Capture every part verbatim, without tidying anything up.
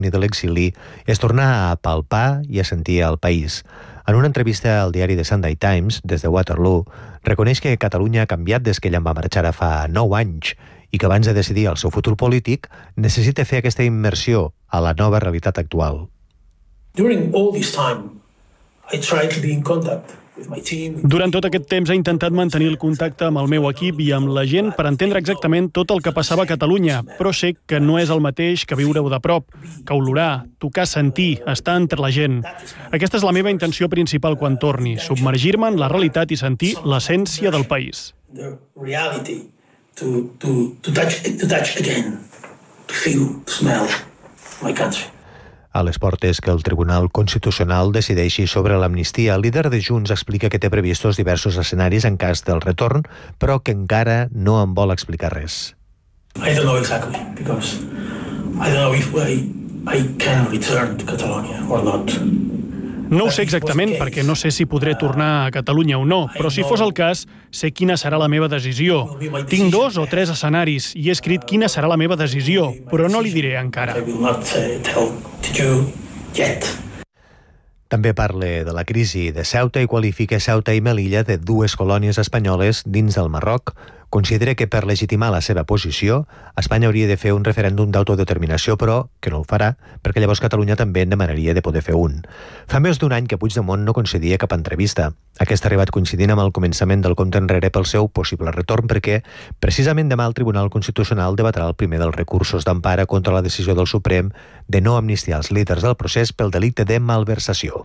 ni de l'exili és tornar a palpar i a sentir el país. En una entrevista al diari The Sunday Times, des de Waterloo, reconeix que Catalunya ha canviat des que ella en va marxar a fa nou anys i que abans de decidir el seu futur polític necessita fer aquesta immersió a la nova realitat actual. During all this time, I tried to be in contact with my team. Durant tot aquest temps he intentat mantenir el contacte amb el meu equip i amb la gent per entendre exactament tot el que passava a Catalunya, però sé que no és el mateix que viure-ho de prop, que olorar, tocar, sentir, estar entre la gent. Aquesta és la meva intenció principal quan torni, submergir-me en la realitat i sentir l'essència del país. The reality to to to touch to touch again, to feel, to smell my country. A les portes que el Tribunal Constitucional decideixi sobre l'amnistia, el líder de Junts explica que té previstos diversos escenaris en cas del retorn, però que encara no en vol explicar res. I don't know exactly, because I don't know if I, I can return to Catalonia or not. No ho sé exactament perquè no sé si podré tornar a Catalunya o no, però si fos el cas, sé quina serà la meva decisió. Tinc dos o tres escenaris i he escrit quina serà la meva decisió, però no li diré encara. I will not uh, tell to you yet. També parla de la crisi de Ceuta i qualifica Ceuta i Melilla de dues colònies espanyoles dins del Marroc. Considera que per legitimar la seva posició, Espanya hauria de fer un referèndum d'autodeterminació, però que no el farà, perquè llavors Catalunya també en demanaria de poder fer un. Fa més d'un any que Puigdemont no concedia cap entrevista. Aquesta ha arribat coincidint amb el començament del compte enrere pel seu possible retorn, perquè precisament demà el Tribunal Constitucional debatrà el primer dels recursos d'empara contra la decisió del Suprem de no amnistiar els líders del procés pel delicte de malversació.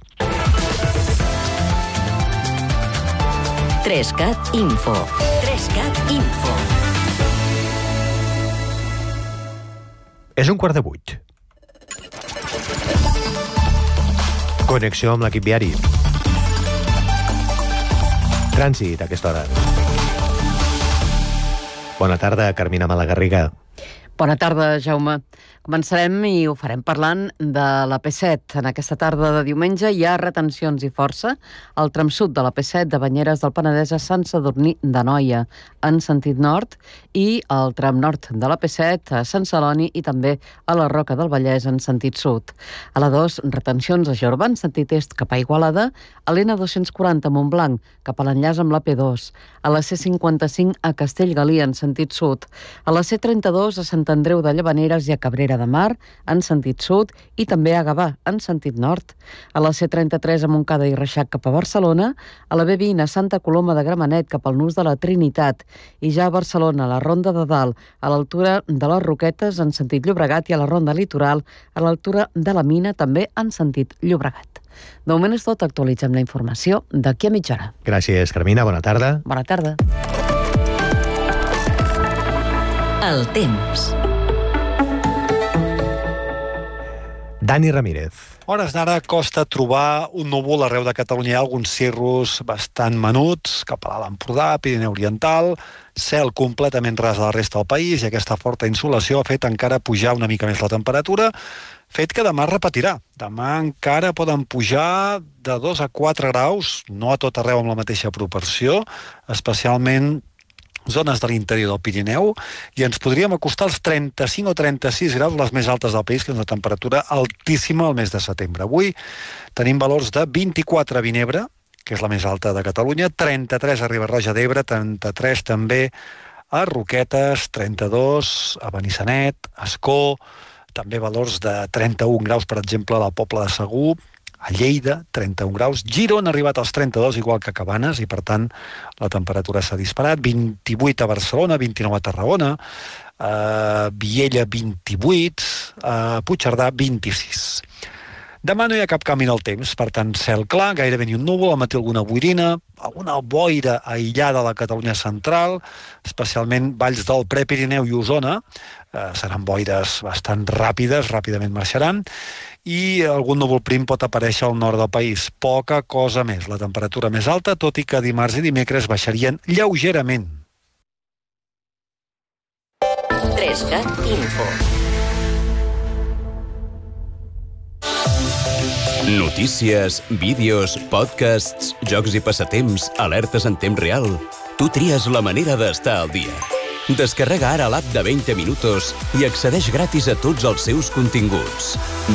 Trescat Info. Trescat Info. És un quart de vuit. Connexió amb l'equip viari. Trànsit a aquesta hora. Bona tarda, Carmina Malagarriga. Bona tarda, Jaume. Començarem i ho farem parlant de la P set. En aquesta tarda de diumenge hi ha retencions i força al tram sud de la P set de Banyeres del Penedès a Sant Sadurní d'Anoia, en sentit nord, i al tram nord de la P set a Sant Celoni i també a la Roca del Vallès en sentit sud. A la dos, retencions a Jorba en sentit est cap a Igualada, a l'N dos-cents quaranta a Montblanc cap a l'enllaç amb la P dos, a la C cinquanta-cinc a Castellgalí en sentit sud, a la C trenta-dos a Sant Andreu de Llavaneres i a Cabrera de Mar, en sentit sud, i també a Gavà, en sentit nord. A la C trenta-tres a Montcada i Reixac cap a Barcelona, a la B vint a Santa Coloma de Gramenet cap al nus de la Trinitat, i ja a Barcelona, a la Ronda de Dalt, a l'altura de les Roquetes, en sentit Llobregat, i a la Ronda Litoral, a l'altura de la Mina, també en sentit Llobregat. De moment és tot, actualitzem la informació d'aquí a mitja hora. Gràcies, Carmina, bona tarda. Bona tarda. El temps. Dani Ramírez. Hores d'ara costa trobar un núvol arreu de Catalunya. Hi ha alguns cirrus bastant menuts, cap a l'Alt Empordà, Pirineu Oriental, cel completament ras a la resta del país i aquesta forta insolació ha fet encara pujar una mica més la temperatura, fet que demà repetirà. Demà encara poden pujar de dos a quatre graus, no a tot arreu amb la mateixa proporció, especialment zones de l'interior del Pirineu, i ens podríem acostar als trenta-cinc o trenta-sis graus, les més altes del país, que és una temperatura altíssima al mes de setembre. Avui tenim valors de vint-i-quatre a Vinebre, que és la més alta de Catalunya, trenta-tres a Riba-roja d'Ebre, trenta-tres també a Roquetes, trenta-dos a Benissanet, a Ascó, també valors de trenta-un graus, per exemple, a la Pobla de Segur, a Lleida, trenta-un graus. Girona ha arribat als trenta-dos, igual que Cabanes, i per tant la temperatura s'ha disparat. vint-i-vuit a Barcelona, vint-i-nou a Tarragona, a Viella vint-i-vuit, a Puigcerdà vint-i-sis. Demà no hi ha cap canvi en el temps, per tant, cel clar, gairebé ni un núvol, al matí alguna boirina, alguna boira aïllada a la Catalunya central, especialment valls del Prepirineu i Osona, eh, seran boires bastant ràpides, ràpidament marxaran, i algun núvol prim pot aparèixer al nord del país. Poca cosa més. La temperatura més alta, tot i que dimarts i dimecres baixarien lleugerament. Trescat Info. Notícies, vídeos, podcasts, jocs i passatemps, alertes en temps real. Tu tries la manera d'estar al dia. Descarrega ara l'app de veinte minutos i accedeix gratis a tots els seus continguts.